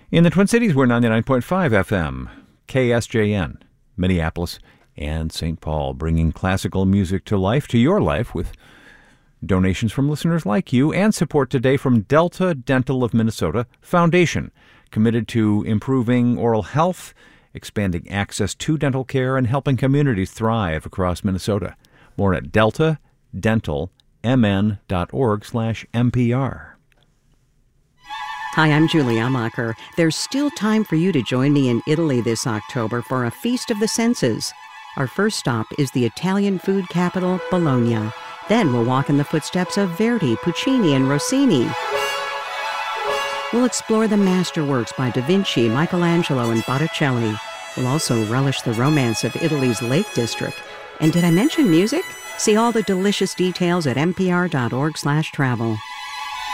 In the Twin Cities, we're 99.5 FM, KSJN, Minneapolis and St. Paul, bringing classical music to life, to your life, with donations from listeners like you, and support today from Delta Dental of Minnesota Foundation, committed to improving oral health, expanding access to dental care, and helping communities thrive across Minnesota. More at deltadentalmn.org/NPR. Hi, I'm Julie Amacher. There's still time for you to join me in Italy this October for a Feast of the Senses. Our first stop is the Italian food capital, Bologna. Then we'll walk in the footsteps of Verdi, Puccini, and Rossini. We'll explore the masterworks by Da Vinci, Michelangelo, and Botticelli. We'll also relish the romance of Italy's Lake District. And did I mention music? See all the delicious details at npr.org/travel.